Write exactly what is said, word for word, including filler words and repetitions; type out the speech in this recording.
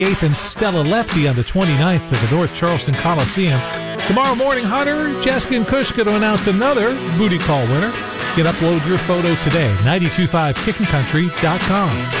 eighth and Stella Lefty on the twenty-ninth to the North Charleston Coliseum. Tomorrow morning, Hunter, Jessica, and Kushka to announce another booty call winner. Get upload your photo today, nine two five kicking country dot com.